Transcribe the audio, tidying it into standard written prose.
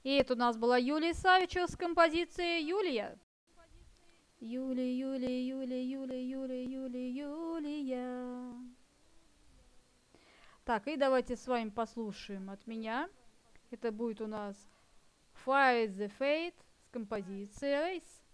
И это у нас была Юлия Савичева с композицией «Юлия». Юлия, Юлия, Юлия, Юлия, Юлия, Юлия, Юлия. Так, и давайте с вами послушаем от меня. Это будет у нас Fire the Fate с композицией Race.